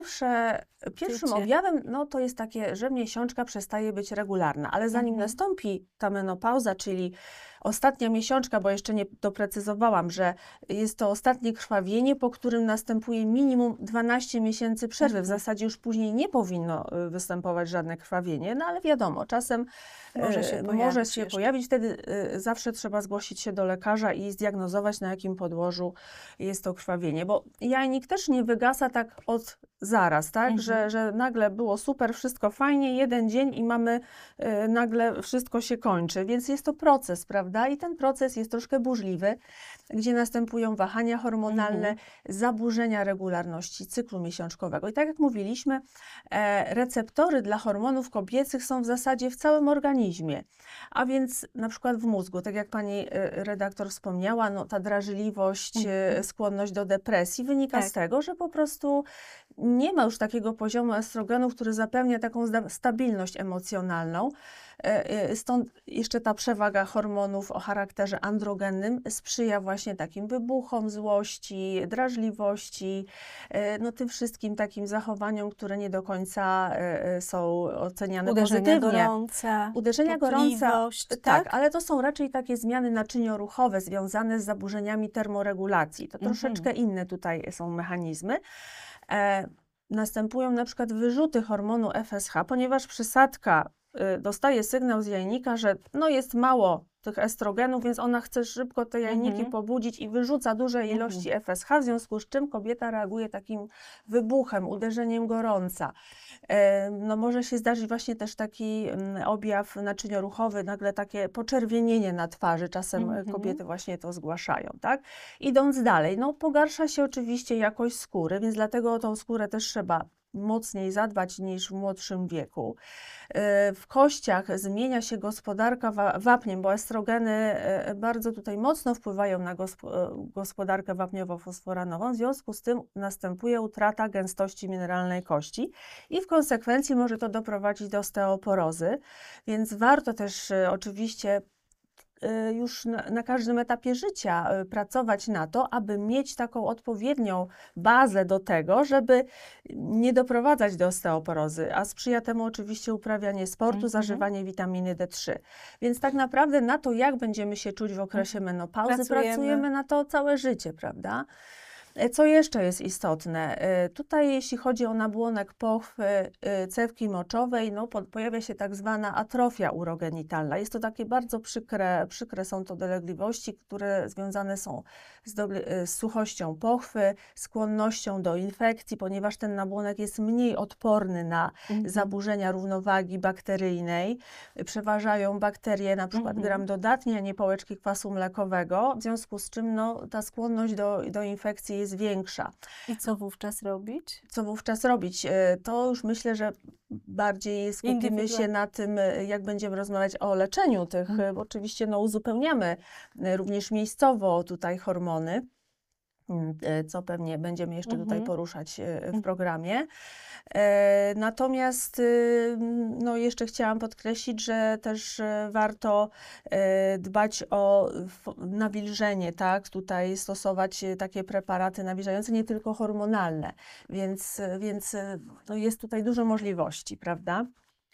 Pierwszym objawem no, to jest takie, że miesiączka przestaje być regularna, ale zanim nastąpi ta menopauza, czyli ostatnia miesiączka, bo jeszcze nie doprecyzowałam, że jest to ostatnie krwawienie, po którym następuje minimum 12 miesięcy przerwy. W zasadzie już później nie powinno występować żadne krwawienie, no ale wiadomo, czasem może się pojawić. Wtedy zawsze trzeba zgłosić się do lekarza i zdiagnozować, na jakim podłożu jest to krwawienie, bo jajnik też nie wygasa tak od zaraz, tak, że nagle było super, wszystko fajnie, jeden dzień i mamy, nagle wszystko się kończy, więc jest to proces, prawda, i ten proces jest troszkę burzliwy, gdzie następują wahania hormonalne, zaburzenia regularności cyklu miesiączkowego. I tak jak mówiliśmy, receptory dla hormonów kobiecych są w zasadzie w całym organizmie, a więc na przykład w mózgu, tak jak pani redaktor wspomniała, no, ta drażliwość, skłonność do depresji wynika z tego, że po prostu nie ma już takiego poziomu estrogenu, który zapewnia taką stabilność emocjonalną. Stąd jeszcze ta przewaga hormonów o charakterze androgennym sprzyja właśnie takim wybuchom złości, drażliwości, no tym wszystkim takim zachowaniom, które nie do końca są oceniane pozytywnie. Uderzenia gorąca, tak, ale to są raczej takie zmiany naczynioruchowe związane z zaburzeniami termoregulacji. To troszeczkę inne tutaj są mechanizmy. Następują na przykład wyrzuty hormonu FSH, ponieważ przysadka dostaje sygnał z jajnika, że no jest mało tych estrogenów, więc ona chce szybko te jajniki pobudzić i wyrzuca duże ilości FSH, w związku z czym kobieta reaguje takim wybuchem, uderzeniem gorąca. No może się zdarzyć właśnie też taki objaw naczynioruchowy, nagle takie poczerwienienie na twarzy, czasem kobiety właśnie to zgłaszają, tak? Idąc dalej, no pogarsza się oczywiście jakość skóry, więc dlatego o tą skórę też trzeba mocniej zadbać niż w młodszym wieku. W kościach zmienia się gospodarka wapniem, bo estrogeny bardzo tutaj mocno wpływają na gospodarkę wapniowo-fosforanową, w związku z tym następuje utrata gęstości mineralnej kości i w konsekwencji może to doprowadzić do osteoporozy, więc warto też oczywiście już na każdym etapie życia pracować na to, aby mieć taką odpowiednią bazę do tego, żeby nie doprowadzać do osteoporozy, a sprzyja temu oczywiście uprawianie sportu, zażywanie witaminy D3. Więc tak naprawdę na to, jak będziemy się czuć w okresie menopauzy, pracujemy na to całe życie, prawda? Co jeszcze jest istotne? Tutaj jeśli chodzi o nabłonek pochwy cewki moczowej, no, pojawia się tak zwana atrofia urogenitalna. Jest to takie bardzo przykre są to dolegliwości, które związane są z suchością pochwy, skłonnością do infekcji, ponieważ ten nabłonek jest mniej odporny na zaburzenia równowagi bakteryjnej. Przeważają bakterie, na przykład gram dodatni, a nie pałeczki kwasu mlekowego, w związku z czym no, ta skłonność do infekcji jest większa. I co wówczas robić? Co wówczas robić? To już myślę, że bardziej skupimy się na tym, jak będziemy rozmawiać o leczeniu tych, bo oczywiście no, uzupełniamy również miejscowo tutaj hormony, co pewnie będziemy jeszcze tutaj poruszać w programie. Natomiast no, jeszcze chciałam podkreślić, że też warto dbać o nawilżenie, tak? Tutaj stosować takie preparaty nawilżające, nie tylko hormonalne, więc no, jest tutaj dużo możliwości, prawda?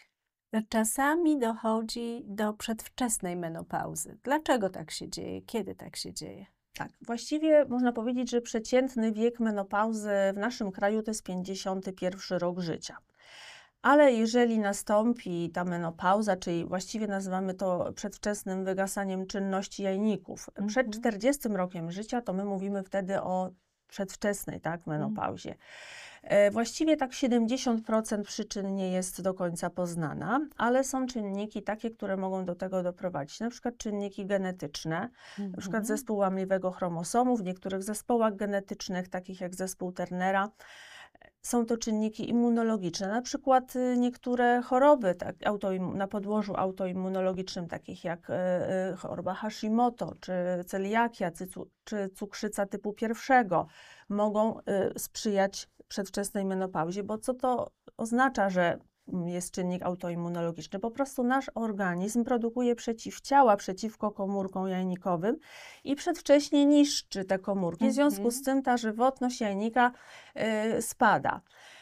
Czasami dochodzi do przedwczesnej menopauzy. Dlaczego tak się dzieje? Kiedy tak się dzieje? Tak, właściwie można powiedzieć, że przeciętny wiek menopauzy w naszym kraju to jest 51 rok życia. Ale jeżeli nastąpi ta menopauza, czyli właściwie nazywamy to przedwczesnym wygasaniem czynności jajników, przed 40 rokiem życia, to my mówimy wtedy o przedwczesnej, tak, menopauzie. Właściwie tak 70% przyczyn nie jest do końca poznana, ale są czynniki takie, które mogą do tego doprowadzić. Na przykład czynniki genetyczne, na przykład zespół łamliwego chromosomu. W niektórych zespołach genetycznych, takich jak zespół Turnera, są to czynniki immunologiczne, na przykład niektóre choroby na podłożu autoimmunologicznym, takich jak choroba Hashimoto, czy celiakia, czy cukrzyca typu 1, mogą sprzyjać przedwczesnej menopauzie, bo co to oznacza, że jest czynnik autoimmunologiczny? Po prostu nasz organizm produkuje przeciwciała przeciwko komórkom jajnikowym i przedwcześnie niszczy te komórki. W związku z tym ta żywotność jajnika spada.